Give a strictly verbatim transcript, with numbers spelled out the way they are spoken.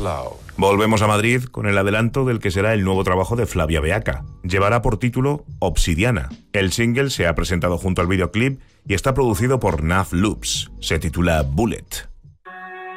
Volvemos a Madrid con el adelanto del que será el nuevo trabajo de Flavia Beaca. Llevará por título Obsidiana. El single se ha presentado junto al videoclip y está producido por Naf Loops. Se titula Bullet.